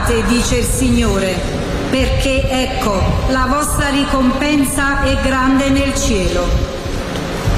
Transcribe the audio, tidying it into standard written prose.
andate, dice il Signore, perché ecco, la vostra ricompensa è grande nel cielo.